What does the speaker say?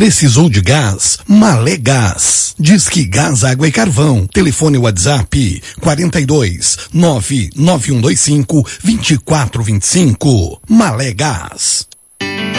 Precisou de gás? Malé Gás. Disque Gás, Água e Carvão. Telefone WhatsApp 42 99125 2425. Malé Gás.